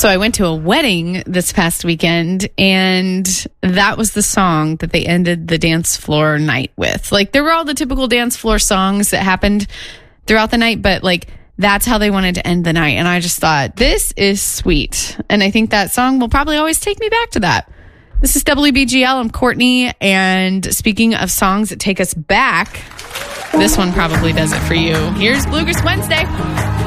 So I went to a wedding this past weekend, and that was the song that they ended the dance floor night with. Like, there were all the typical dance floor songs that happened throughout the night, but like, that's how they wanted to end the night. And I just thought, this is sweet. And I think that song will probably always take me back to that. This is WBGL. I'm Courtney. And speaking of songs that take us back, this one probably does it for you. Here's Bluegrass Wednesday.